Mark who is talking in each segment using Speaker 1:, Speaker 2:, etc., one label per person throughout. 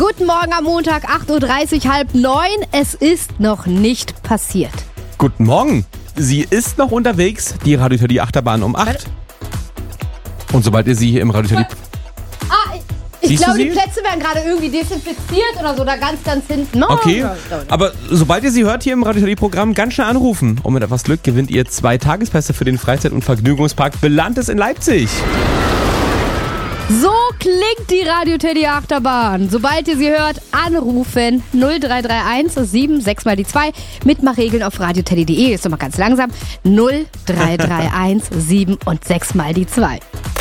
Speaker 1: Guten Morgen am Montag, 8.30 Uhr, 8:30. Es ist noch nicht passiert.
Speaker 2: Guten Morgen. Sie ist noch unterwegs, die Radio Teddy Achterbahn um 8. Und sobald ihr sie hier im Radio Teddy...
Speaker 1: Ich glaube, die Plätze werden gerade irgendwie desinfiziert oder so, da ganz hinten.
Speaker 2: Okay, aber sobald ihr sie hört hier im Radio Teddy Programm, ganz schnell anrufen. Und mit etwas Glück gewinnt ihr 2 Tagespässe für den Freizeit- und Vergnügungspark Belantes in Leipzig.
Speaker 1: So klingt die Radio Teddy Achterbahn. Sobald ihr sie hört, anrufen 0331 76 mal die 2. Mitmachregeln auf radioteddy.de. Ist doch mal ganz langsam. 0331 7 und 6 mal die 2.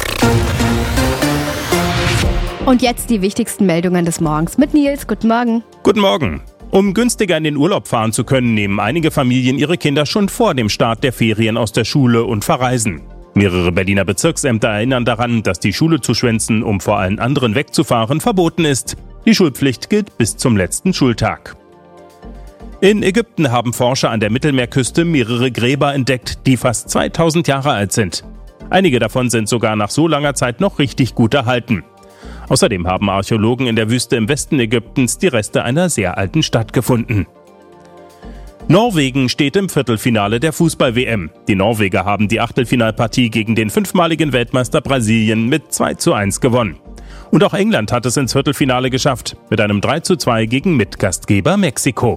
Speaker 1: Und jetzt die wichtigsten Meldungen des Morgens mit Nils. Guten Morgen.
Speaker 3: Guten Morgen. Um günstiger in den Urlaub fahren zu können, nehmen einige Familien ihre Kinder schon vor dem Start der Ferien aus der Schule und verreisen. Mehrere Berliner Bezirksämter erinnern daran, dass die Schule zu schwänzen, um vor allen anderen wegzufahren, verboten ist. Die Schulpflicht gilt bis zum letzten Schultag. In Ägypten haben Forscher an der Mittelmeerküste mehrere Gräber entdeckt, die fast 2000 Jahre alt sind. Einige davon sind sogar nach so langer Zeit noch richtig gut erhalten. Außerdem haben Archäologen in der Wüste im Westen Ägyptens die Reste einer sehr alten Stadt gefunden. Norwegen steht im Viertelfinale der Fußball-WM. Die Norweger haben die Achtelfinalpartie gegen den 5-maligen Weltmeister Brasilien mit 2:1 gewonnen. Und auch England hat es ins Viertelfinale geschafft, mit einem 3:2 gegen Mitgastgeber Mexiko.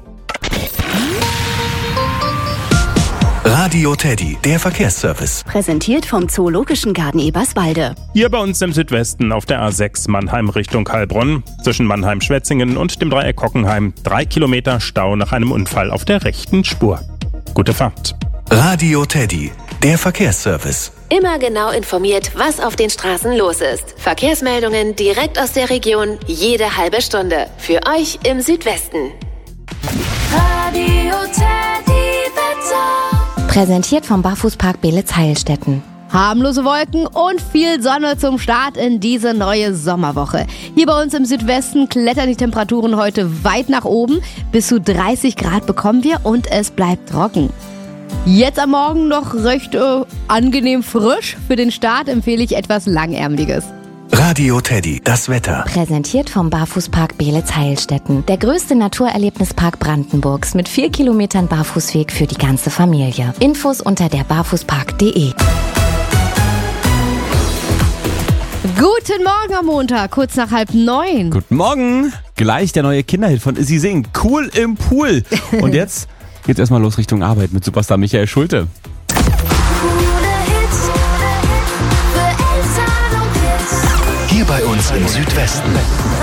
Speaker 4: Radio Teddy, der Verkehrsservice.
Speaker 5: Präsentiert vom Zoologischen Garten Eberswalde.
Speaker 3: Hier bei uns im Südwesten auf der A6 Mannheim Richtung Heilbronn. Zwischen Mannheim-Schwetzingen und dem Dreieck Hockenheim 3 Kilometer Stau nach einem Unfall auf der rechten Spur. Gute Fahrt.
Speaker 4: Radio Teddy, der Verkehrsservice.
Speaker 6: Immer genau informiert, was auf den Straßen los ist. Verkehrsmeldungen direkt aus der Region, jede halbe Stunde. Für euch im Südwesten.
Speaker 7: Radio Teddy Wetter.
Speaker 8: Präsentiert vom Barfußpark Beelitz-Heilstätten.
Speaker 1: Harmlose Wolken und viel Sonne zum Start in diese neue Sommerwoche. Hier bei uns im Südwesten klettern die Temperaturen heute weit nach oben. Bis zu 30 Grad bekommen wir und es bleibt trocken. Jetzt am Morgen noch recht angenehm frisch. Für den Start empfehle ich etwas Langärmeliges.
Speaker 4: Radio Teddy, das Wetter.
Speaker 8: Präsentiert vom Barfußpark Beelitz-Heilstätten. Der größte Naturerlebnispark Brandenburgs mit 4 Kilometern Barfußweg für die ganze Familie. Infos unter derbarfußpark.de.
Speaker 1: Guten Morgen am Montag, kurz nach 8:30.
Speaker 2: Guten Morgen. Gleich der neue Kinderhit von Issy Sing. Cool im Pool. Und jetzt geht's erstmal los Richtung Arbeit mit Superstar Michael Schulte.
Speaker 4: Hier bei uns im Südwesten.